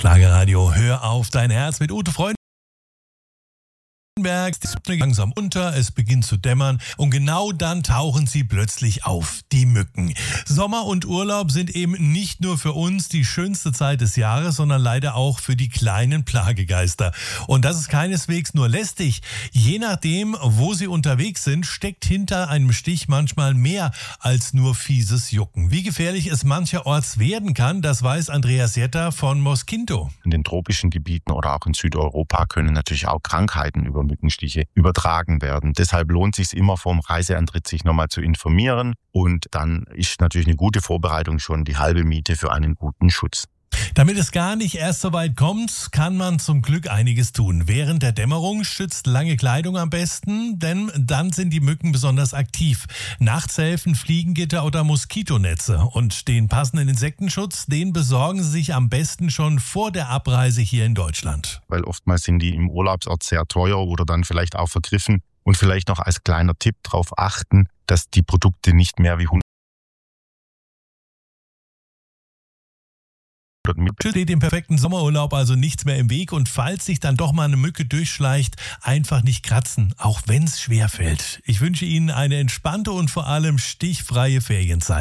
Schlagerradio, hör auf dein Herz mit Ute Freudenberg. Die Sonne langsam unter, es beginnt zu dämmern und genau dann tauchen sie plötzlich auf, die Mücken. Sommer und Urlaub sind eben nicht nur für uns die schönste Zeit des Jahres, sondern leider auch für die kleinen Plagegeister. Und das ist keineswegs nur lästig. Je nachdem, wo sie unterwegs sind, steckt hinter einem Stich manchmal mehr als nur fieses Jucken. Wie gefährlich es mancherorts werden kann, das weiß Andreas Jetter von Mosquinto. In den tropischen Gebieten oder auch in Südeuropa können natürlich auch Krankheiten über Mückenstiche übertragen werden. Deshalb lohnt es sich immer vor dem Reiseantritt, sich nochmal zu informieren. Und dann ist natürlich eine gute Vorbereitung schon die halbe Miete für einen guten Schutz. Damit es gar nicht erst so weit kommt, kann man zum Glück einiges tun. Während der Dämmerung schützt lange Kleidung am besten, denn dann sind die Mücken besonders aktiv. Nachts helfen Fliegengitter oder Moskitonetze. Und den passenden Insektenschutz, den besorgen Sie sich am besten schon vor der Abreise hier in Deutschland. Weil oftmals sind die im Urlaubsort sehr teuer oder dann vielleicht auch vergriffen. Und vielleicht noch als kleiner Tipp darauf achten, dass die Produkte nicht mehr wie 100 steht dem perfekten Sommerurlaub also nichts mehr im Weg und falls sich dann doch mal eine Mücke durchschleicht, einfach nicht kratzen, auch wenn es schwerfällt. Ich wünsche Ihnen eine entspannte und vor allem stichfreie Ferienzeit.